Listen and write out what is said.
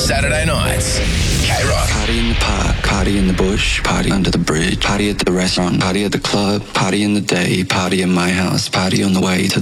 Saturday nights. K-Rock. Party in the park, party in the bush, party under the bridge, party at the restaurant, party at the club, party in the day, party in my house, party on the way to